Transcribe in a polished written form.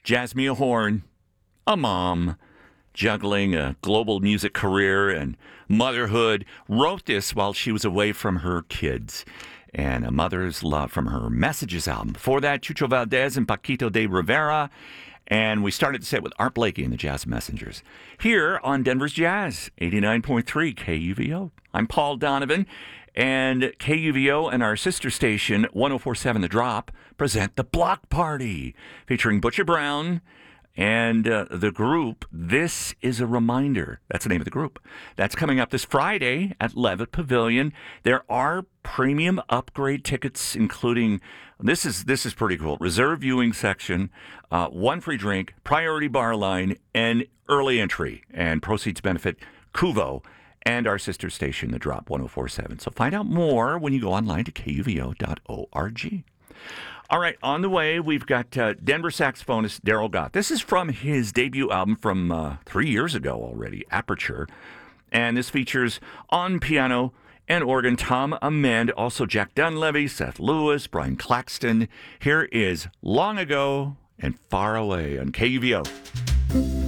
Jasmine Horn, a mom, juggling a global music career and motherhood, wrote this while she was away from her kids. And A Mother's Love from her Messages album. Before that, Chucho Valdez and Paquito de Rivera. And we started the set with Art Blakey and the Jazz Messengers. Here on Denver's Jazz, 89.3 KUVO. I'm Paul Donovan, and KUVO and our sister station, 104.7 The Drop, present The Block Party, featuring Butcher Brown and the group This Is a Reminder. That's the name of the group. That's coming up this Friday at Levitt Pavilion. There are premium upgrade tickets, including, this is pretty cool, reserve viewing section, one free drink, priority bar line, and early entry. And proceeds benefit Kuvo and our sister station, The Drop 104.7. So find out more when you go online to kuvo.org. All right, on the way, we've got Denver saxophonist Daryl Gott. This is from his debut album from 3 years ago already, Aperture. And this features on piano and organ Tom Amend, also Jack Dunleavy, Seth Lewis, Brian Claxton. Here is Long Ago and Far Away on KUVO.